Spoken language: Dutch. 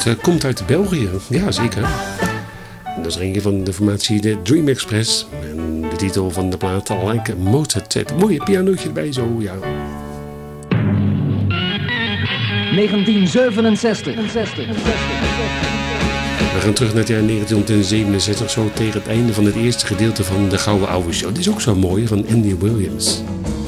Het komt uit België, ja zeker. En dat is er een van de formatie de Dream Express. En de titel van de plaat Like a Motorhead. Mooie pianootje erbij zo, ja. 1967. We gaan terug naar het jaar 1967, zo tegen het einde van het eerste gedeelte van de Gouden Oude Show. Dit is ook zo mooi van Andy Williams.